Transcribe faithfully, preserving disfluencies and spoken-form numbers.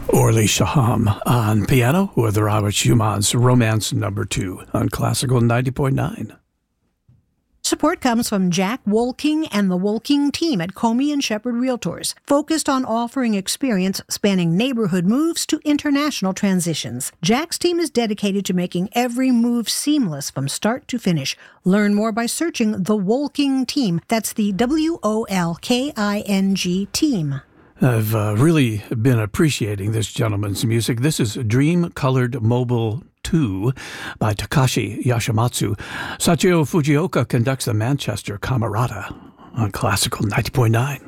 Orly Shaham on piano with Robert Schumann's Romance Number Two on Classical ninety point nine. Support comes from Jack Wolking and the Wolking team at Comey and Shepherd Realtors, focused on offering experience spanning neighborhood moves to international transitions. Jack's team is dedicated to making every move seamless from start to finish. Learn more by searching the Wolking team. That's the W O L K I N G team. I've uh, really been appreciating this gentleman's music. This is Dream Colored Mobile two by Takashi Yashimatsu. Sachio Fujioka conducts the Manchester Camerata on Classical ninety point nine.